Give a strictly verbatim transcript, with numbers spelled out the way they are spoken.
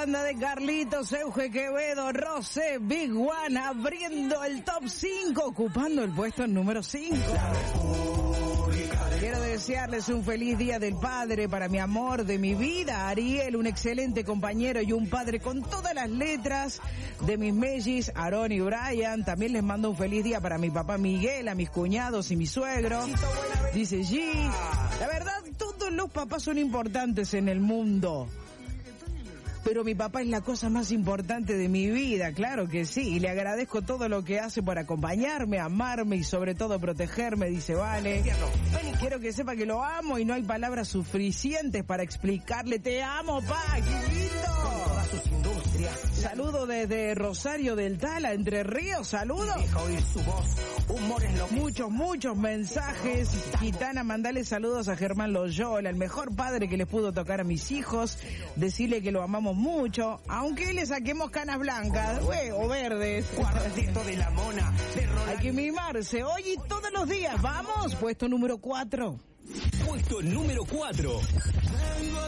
banda de Carlitos, Euge Quevedo, Rosé, Big One, abriendo el top cinco, ocupando el puesto número cinco. Quiero desearles un feliz día del padre para mi amor de mi vida, Ariel, un excelente compañero y un padre con todas las letras de mis mellis, Aarón y Brian. También les mando un feliz día para mi papá Miguel, a mis cuñados y mi suegro. Dice G. La verdad, todos los papás son importantes en el mundo. Pero mi papá es la cosa más importante de mi vida, claro que sí, y le agradezco todo lo que hace por acompañarme, amarme y sobre todo protegerme, dice Vale. Quiero que sepa que lo amo y no hay palabras suficientes para explicarle, te amo, pa, qué lindo. Saludo desde Rosario del Tala, Entre Ríos, saludos. Muchos, muchos mensajes. Gitana, mandale saludos a Germán Loyola, el mejor padre que les pudo tocar a mis hijos. Decirle que lo amamos mucho, aunque le saquemos canas blancas we, o verdes. De la mona, de Hay que mimarse hoy y todos los días. Vamos, puesto número cuatro. Puesto número cuatro.